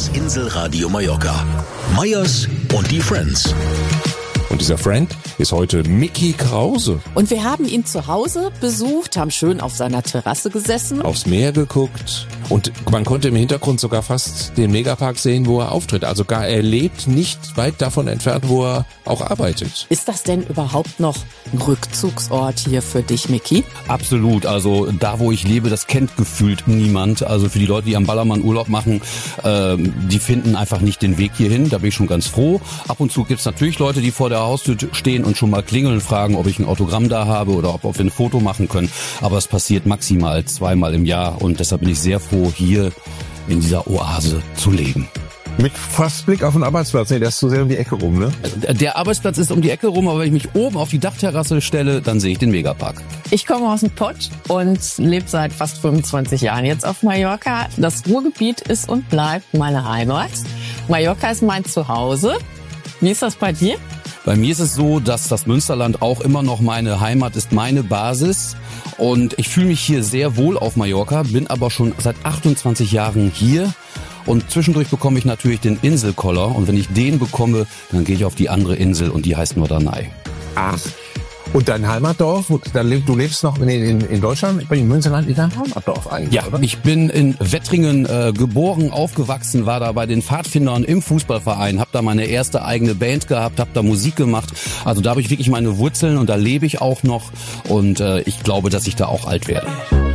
Das Inselradio Mallorca. Meyers und die Friends. Und dieser Friend ist heute Micky Krause. Und wir haben ihn zu Hause besucht, haben schön auf seiner Terrasse gesessen. Aufs Meer geguckt und man konnte im Hintergrund sogar fast den Megapark sehen, wo er auftritt. Also gar er lebt nicht weit davon entfernt, wo er auch arbeitet. Ist das denn überhaupt noch ein Rückzugsort hier für dich, Micky? Absolut, also da wo ich lebe, das kennt gefühlt niemand. Also für die Leute, die am Ballermann Urlaub machen, die finden einfach nicht den Weg hierhin, da bin ich schon ganz froh. Ab und zu gibt's natürlich Leute, die vor der Haustür stehen und schon mal klingeln und fragen, ob ich ein Autogramm da habe oder ob wir ein Foto machen können. Aber es passiert maximal 2-mal im Jahr und deshalb bin ich sehr froh, hier in dieser Oase zu leben. Mit fast Blick auf den Arbeitsplatz. Nee, der ist zu sehr um die Ecke rum, ne? Der Arbeitsplatz ist um die Ecke rum, aber wenn ich mich oben auf die Dachterrasse stelle, dann sehe ich den Megapark. Ich komme aus dem Pott und lebe seit fast 25 Jahren jetzt auf Mallorca. Das Ruhrgebiet ist und bleibt meine Heimat. Mallorca ist mein Zuhause. Wie ist das bei dir? Bei mir ist es so, dass das Münsterland auch immer noch meine Heimat ist, meine Basis. Und ich fühle mich hier sehr wohl auf Mallorca, bin aber schon seit 28 Jahren hier. Und zwischendurch bekomme ich natürlich den Inselkoller. Und wenn ich den bekomme, dann gehe ich auf die andere Insel und die heißt Norderney. Ach. Und dein Heimatdorf, du lebst noch in Deutschland, in Münsterland, in deinem Heimatdorf eigentlich, ja, oder? Ich bin in Wettringen geboren, aufgewachsen, war da bei den Pfadfindern im Fußballverein, habe da meine erste eigene Band gehabt, habe da Musik gemacht. Also da habe ich wirklich meine Wurzeln und da lebe ich auch noch und ich glaube, dass ich da auch alt werde.